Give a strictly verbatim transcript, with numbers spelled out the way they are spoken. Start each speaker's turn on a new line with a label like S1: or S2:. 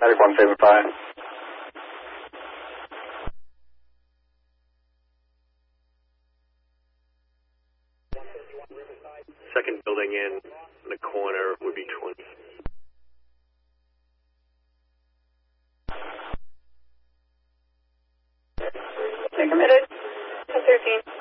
S1: Attic one seven five.
S2: Second building in the corner would be twenty.
S3: They're committed. ten thirteen.